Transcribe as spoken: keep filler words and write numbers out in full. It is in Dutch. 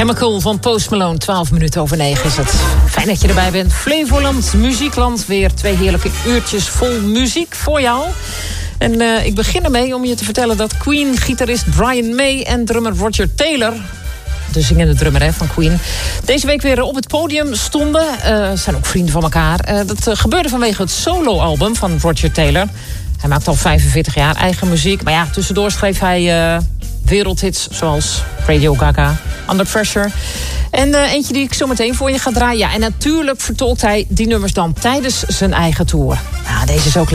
Chemical van Post Malone, twaalf minuten over negen is het. Fijn dat je erbij bent. Flevoland, Muziekland, weer twee heerlijke uurtjes vol muziek voor jou. En uh, ik begin ermee om je te vertellen dat Queen-gitarist Brian May en drummer Roger Taylor, de zingende drummer hè, van Queen, deze week weer op het podium stonden. Uh, zijn ook vrienden van elkaar. Uh, dat uh, gebeurde vanwege het soloalbum van Roger Taylor. Hij maakt al vijfenveertig jaar eigen muziek. Maar ja, tussendoor schreef hij uh, wereldhits zoals Radio Gaga, Under Pressure. En uh, eentje die ik zo meteen voor je ga draaien. Ja, en natuurlijk vertolkt hij die nummers dan tijdens zijn eigen tour. Nou, deze is ook